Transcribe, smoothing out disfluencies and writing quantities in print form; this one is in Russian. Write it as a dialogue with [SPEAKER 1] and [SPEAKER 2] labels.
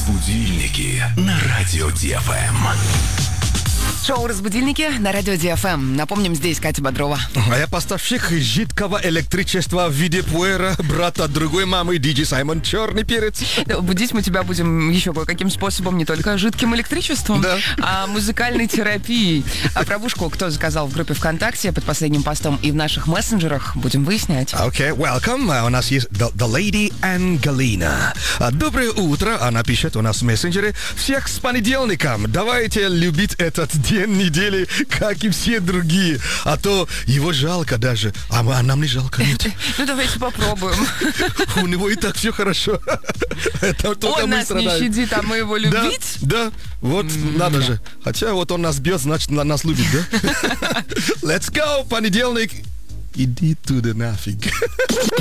[SPEAKER 1] Разбудильники на радио ДФМ.
[SPEAKER 2] Шоу «Разбудильники» на радио ДФМ. Напомним, здесь Катя Бодрова.
[SPEAKER 3] А я поставщик жидкого электричества в виде пуэра брата другой мамы, Диджей Саймон Черный Перец.
[SPEAKER 2] Будить мы тебя будем еще кое-каким способом, не только жидким электричеством,
[SPEAKER 3] да,
[SPEAKER 2] а музыкальной терапией. А пробушку кто заказал в группе ВКонтакте под последним постом и в наших мессенджерах, будем выяснять.
[SPEAKER 3] Окей, welcome. У нас есть The Lady Angelina. Доброе утро. Она пишет у нас в мессенджере. Всех с понедельником. Давайте любить этот день недели, как и все другие. А то его жалко даже. А нам не жалко, нет.
[SPEAKER 2] Ну, давайте попробуем.
[SPEAKER 3] У него и так все хорошо.
[SPEAKER 2] Он нас не щадит, а мы его любить?
[SPEAKER 3] Да, вот надо же. Хотя вот он нас бьет, значит, нас любит, да? Let's go, понедельник. Иди туда нафиг.